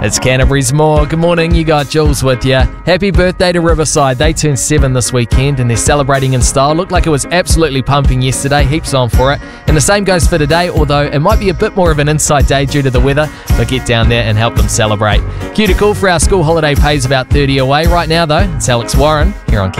It's Canterbury's More. Good morning, you got Jules with you. Happy birthday to Riverside. They turned 7 this weekend and they're celebrating in style. Looked like it was absolutely pumping yesterday, heaps on for it. And the same goes for today, although it might be a bit more of an inside day due to the weather, but get down there and help them celebrate. Cue to call for our school holiday pays about 30 away. Right now though, it's Alex Warren here on